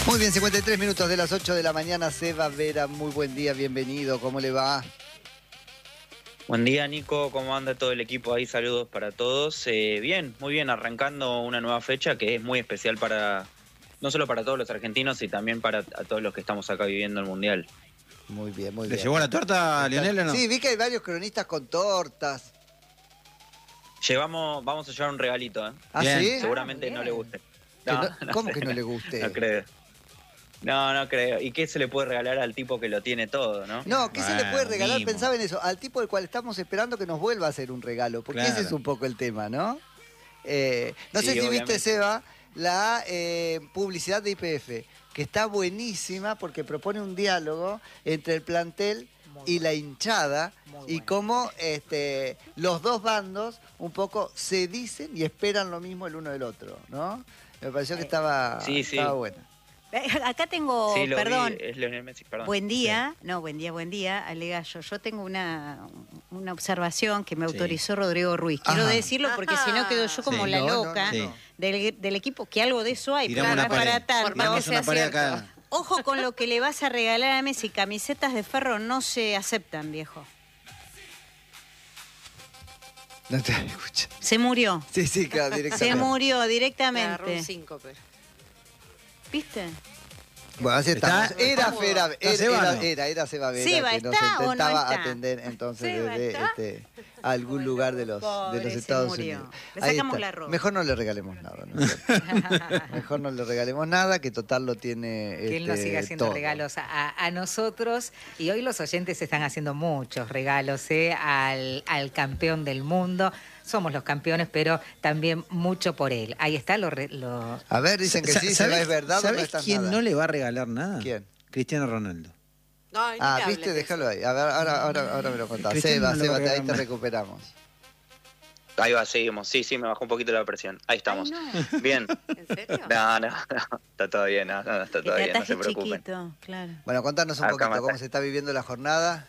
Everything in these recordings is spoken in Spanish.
Muy bien, 53 minutos de las 8 de la mañana. Seba Vera, muy buen día, bienvenido. ¿Cómo le va? Buen día, Nico. ¿Cómo anda todo el equipo ahí? Saludos para todos. Bien, muy bien, arrancando una nueva fecha que es muy especial para, no solo para todos los argentinos, y también para a todos los que estamos acá viviendo el Mundial. Muy bien, muy ¿Le bien. llevó la torta a Lionel o no? Sí, vi que hay varios cronistas con tortas. Vamos a llevar un regalito, ¿eh? ¿Ah, Bien. sí? Seguramente no le guste. ¿Cómo sé, que no le guste? No creo. No creo. ¿Y qué se le puede regalar al tipo que lo tiene todo, no? No, ¿qué se le puede regalar? Mimo. Pensaba en eso, al tipo del cual estamos esperando que nos vuelva a hacer un regalo, porque Claro. ese es un poco el tema, ¿no? No Sí, sé si viste, obviamente. Seba, la publicidad de YPF, que está buenísima porque propone un diálogo entre el plantel y la hinchada y cómo los dos bandos un poco se dicen y esperan lo mismo el uno del otro, ¿no? Me pareció que estaba buena. Acá tengo, Sí, lo perdón, vi, es Lionel Messi, perdón. buen día, buen día, Ale Gallo. Yo tengo una observación que me autorizó Rodrigo Ruiz. Quiero Ajá. decirlo porque si no quedo yo como Sí. la No, loca no. del equipo, que algo de eso hay, Tiramos pero una no pared. para tanto. Tiramos una pared acá. Ojo con lo que le vas a regalar a Messi, camisetas de ferro no se aceptan, viejo. No te escucho. Se murió. Sí, claro, Se directamente. murió Agarró directamente. un síncope. ¿Viste? Bueno, así estamos. ¿Está? Era Seba, ¿no? Seba Vera Seba, que nos ¿está o no intentaba está? atender entonces Seba, desde ¿está? algún lugar de los Pobre, se Estados murió. Unidos. Le Ahí sacamos está. la ropa. Mejor no le regalemos nada. ¿No? Mejor no le regalemos nada, que total lo tiene Que él nos siga haciendo todo. regalos a nosotros. Y hoy los oyentes están haciendo muchos regalos al campeón del mundo. Somos los campeones, pero también mucho por él. Ahí está lo A ver, dicen que sí, Seba, ¿es verdad o no ¿Sabés está quién nada? no le va a regalar nada? ¿Quién? Cristiano Ronaldo. No, ni me hables viste, de déjalo ahí. A ver, ahora me lo contás. Cristiano Seba, no lo va a ahí te regalar. recuperamos. Ahí va, seguimos. Sí, me bajó un poquito la presión. Ahí estamos. Ay, no. Bien. ¿En serio? No, está todo bien, está todo El bien, no se ataje preocupen. chiquito, claro. Bueno, contanos un Acá poquito mata. cómo se está viviendo la jornada.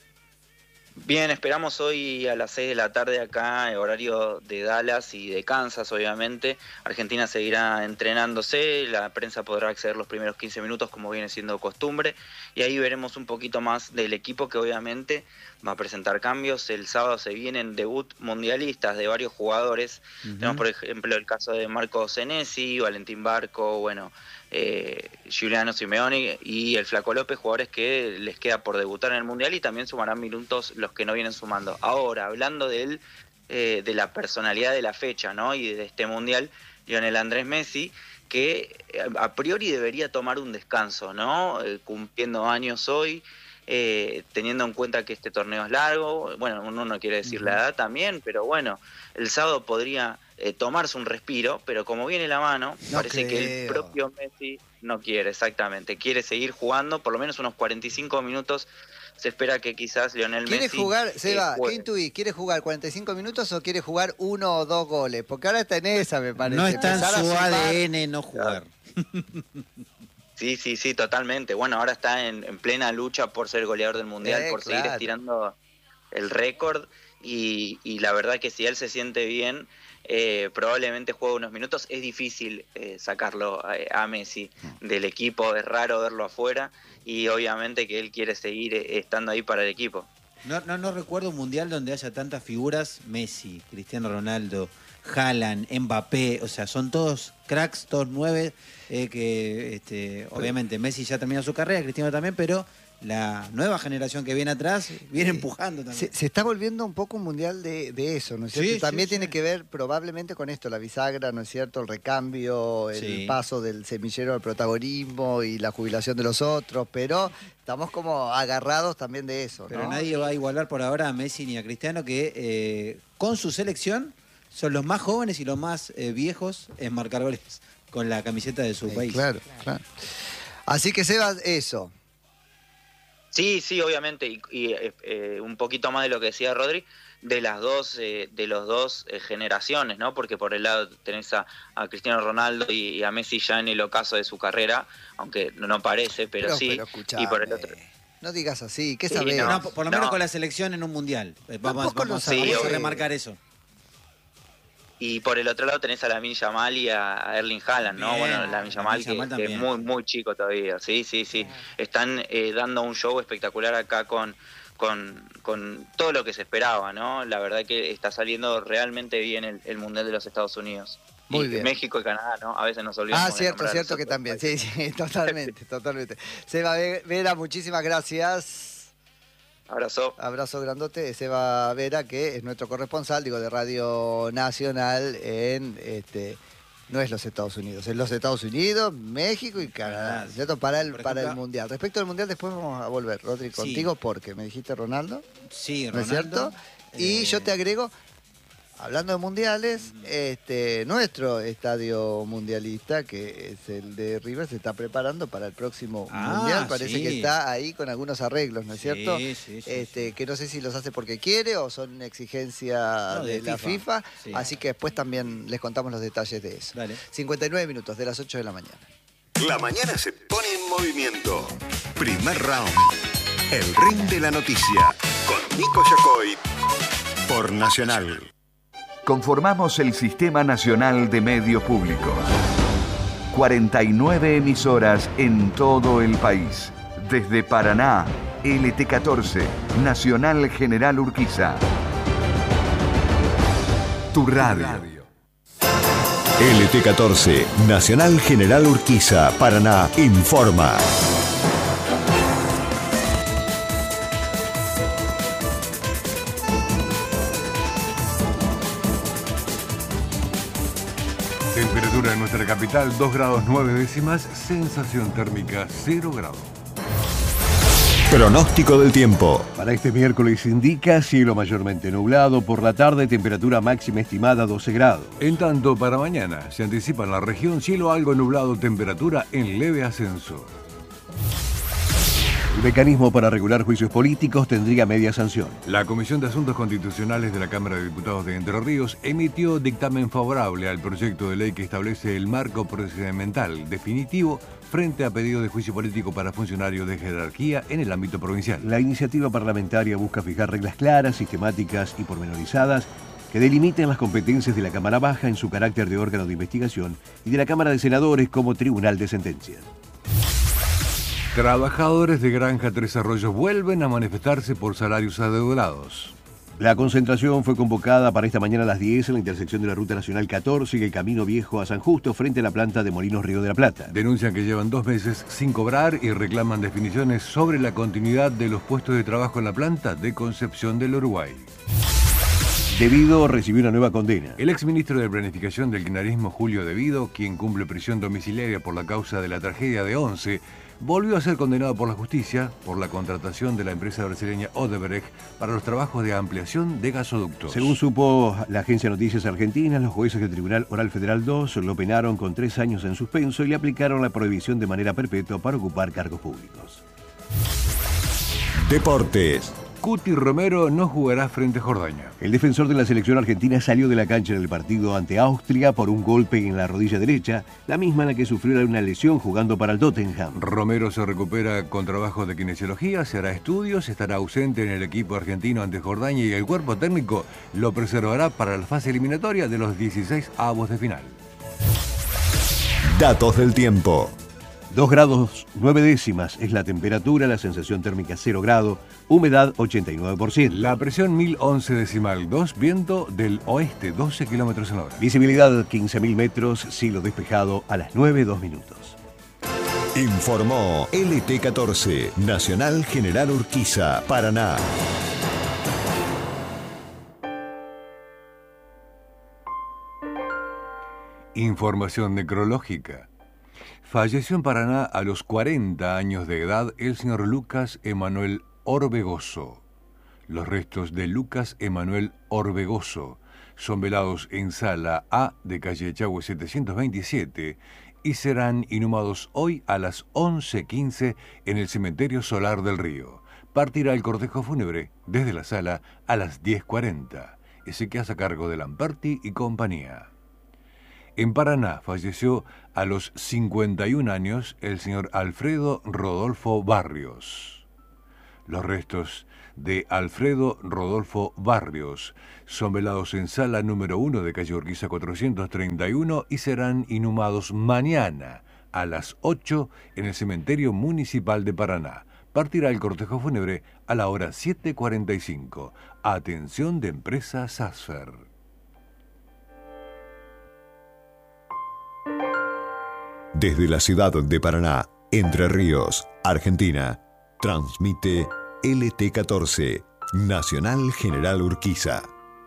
Bien, esperamos hoy a las 6 de la tarde acá, horario de Dallas y de Kansas, obviamente. Argentina seguirá entrenándose, la prensa podrá acceder los primeros 15 minutos como viene siendo costumbre, y ahí veremos un poquito más del equipo que obviamente va a presentar cambios. El sábado se vienen debut mundialistas de varios jugadores. Tenemos por ejemplo el caso de Marco Senesi, Valentín Barco, Giuliano Simeone y el Flaco López, jugadores que les queda por debutar en el Mundial y también sumarán minutos los que no vienen sumando. Ahora, hablando de la personalidad de la fecha, ¿no? Y de este Mundial, Lionel Andrés Messi, que a priori debería tomar un descanso, ¿no? Cumpliendo años hoy, teniendo en cuenta que este torneo es largo, bueno, uno no quiere decir la edad también, pero bueno, el sábado podría tomarse un respiro, pero como viene la mano, No parece que el creo. propio Messi no quiere, exactamente, quiere seguir jugando, por lo menos unos 45 minutos, se espera que quizás Lionel ¿Quiere Messi... jugar, Seba, qué juegue. intuís? ¿Quiere jugar 45 minutos o quiere jugar 1 o 2 goles? Porque ahora está en esa, me parece. No está en Empezar a su sumar. ADN no jugar. Sí, totalmente. Bueno, ahora está en plena lucha por ser goleador del Mundial, por seguir claro. estirando el récord y la verdad que si él se siente bien, probablemente juegue unos minutos. Es difícil sacarlo a Messi del equipo, es raro verlo afuera y obviamente que él quiere seguir estando ahí para el equipo. No recuerdo un mundial donde haya tantas figuras. Messi, Cristiano Ronaldo, Haaland, Mbappé, o sea, son todos cracks, todos 9, que obviamente Messi ya terminó su carrera, Cristiano también, pero la nueva generación que viene atrás viene empujando también. Se está volviendo un poco un mundial de eso, ¿no es cierto? Sí, Y también sí, tiene sí. que ver probablemente con esto, la bisagra, ¿no es cierto? El recambio, el Sí. paso del semillero al protagonismo y la jubilación de los otros, pero estamos como agarrados también de eso, ¿no? Pero nadie va a igualar por ahora a Messi ni a Cristiano, que con su selección son los más jóvenes y los más viejos en marcar goles con la camiseta de su país. Claro. Así que Sebas, eso. Sí, obviamente, y un poquito más de lo que decía Rodri, de los dos generaciones, ¿no? Porque por el lado tenés a Cristiano Ronaldo y a Messi ya en el ocaso de su carrera, aunque no parece, pero sí. escuchame, Y por el otro... no digas así, ¿qué Sí, sabés? no. No, por lo menos No. con la selección en un mundial. Vamos Tampoco lo a sabés. remarcar eso. Y por el otro lado tenés a Lamine Yamal y a Erling Haaland, ¿no? Bien, Bueno, Lamine Yamal que es también. muy chico todavía, sí. Están dando un show espectacular acá con todo lo que se esperaba, ¿no? La verdad que está saliendo realmente bien el Mundial de los Estados Unidos. Muy y bien. México y Canadá, ¿no? A veces nos olvidamos. Cierto que también, sí, totalmente. Seba Vera, muchísimas gracias. Abrazo grandote. Seba Vera, que es nuestro corresponsal, de Radio Nacional no es los Estados Unidos, es los Estados Unidos, México y Canadá, ¿cierto? Para el Mundial. Respecto al Mundial, después vamos a volver, Rodri, contigo, porque me dijiste Ronaldo. Sí, ¿No es cierto? Y yo te agrego, hablando de mundiales, nuestro estadio mundialista, que es el de River, se está preparando para el próximo mundial. Parece que está ahí con algunos arreglos, ¿no es cierto? Sí. Que no sé si los hace porque quiere o son exigencia de la FIFA. Sí. Así que después también les contamos los detalles de eso. Dale. 59 minutos de las 8 de la mañana. La mañana se pone en movimiento. Primer round. El ring de la noticia. Con Nico Yacoy. Por Nacional. Conformamos el Sistema Nacional de Medios Públicos. 49 emisoras en todo el país. Desde Paraná, LT14, Nacional General Urquiza. Tu radio. LT14, Nacional General Urquiza, Paraná, informa. Temperatura en nuestra capital, 2 grados 9 décimas, sensación térmica 0 grados. Pronóstico del tiempo. Para este miércoles indica cielo mayormente nublado, por la tarde temperatura máxima estimada 12 grados. En tanto, para mañana se anticipa en la región cielo algo nublado, temperatura en leve ascenso. El mecanismo para regular juicios políticos tendría media sanción. La Comisión de Asuntos Constitucionales de la Cámara de Diputados de Entre Ríos emitió dictamen favorable al proyecto de ley que establece el marco procedimental definitivo frente a pedido de juicio político para funcionarios de jerarquía en el ámbito provincial. La iniciativa parlamentaria busca fijar reglas claras, sistemáticas y pormenorizadas que delimiten las competencias de la Cámara Baja en su carácter de órgano de investigación y de la Cámara de Senadores como tribunal de sentencia. Trabajadores de Granja Tres Arroyos vuelven a manifestarse por salarios adeudados. La concentración fue convocada para esta mañana a las 10 en la intersección de la Ruta Nacional 14 y el Camino Viejo a San Justo, frente a la planta de Molinos Río de la Plata. Denuncian que llevan 2 meses sin cobrar y reclaman definiciones sobre la continuidad de los puestos de trabajo en la planta de Concepción del Uruguay. Devido recibió una nueva condena. El exministro de Planificación del kirchnerismo, Julio Devido, quien cumple prisión domiciliaria por la causa de la tragedia de Once, volvió a ser condenado por la justicia por la contratación de la empresa brasileña Odebrecht para los trabajos de ampliación de gasoductos. Según supo la agencia Noticias Argentinas, los jueces del Tribunal Oral Federal 2 lo penaron con 3 años en suspenso y le aplicaron la prohibición de manera perpetua para ocupar cargos públicos. Deportes. Cuti Romero no jugará frente a Jordania. El defensor de la selección argentina salió de la cancha en el partido ante Austria por un golpe en la rodilla derecha, la misma en la que sufrió una lesión jugando para el Tottenham. Romero se recupera con trabajos de kinesiología, se hará estudios, estará ausente en el equipo argentino ante Jordania y el cuerpo técnico lo preservará para la fase eliminatoria de los 16avos de final. Datos del tiempo. 2 grados 9 décimas es la temperatura, la sensación térmica 0 grado, humedad 89%. La presión 1011 decimal 2, viento del oeste 12 kilómetros en hora. Visibilidad 15.000 metros, cielo despejado a las 9:02 minutos. Informó LT14, Nacional General Urquiza, Paraná. Información necrológica. Falleció en Paraná a los 40 años de edad el señor Lucas Emanuel Orbegoso. Los restos de Lucas Emanuel Orbegoso son velados en Sala A de calle Echagüe 727 y serán inhumados hoy a las 11:15 en el Cementerio Solar del Río. Partirá el cortejo fúnebre desde la sala a las 10:40. Ese que hace a cargo de Lamperti y compañía. En Paraná falleció a los 51 años el señor Alfredo Rodolfo Barrios. Los restos de Alfredo Rodolfo Barrios son velados en sala número 1 de calle Urquiza 431 y serán inhumados mañana a las 8 en el cementerio municipal de Paraná. Partirá el cortejo fúnebre a la hora 7:45. Atención de empresa Sasfer. Desde la ciudad de Paraná, Entre Ríos, Argentina, transmite LT14, Nacional General Urquiza.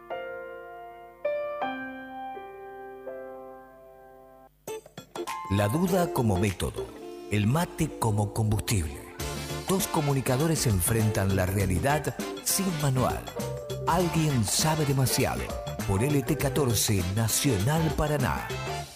La duda como método, el mate como combustible. Dos comunicadores enfrentan la realidad sin manual. Alguien sabe demasiado. Por LT14 Nacional Paraná.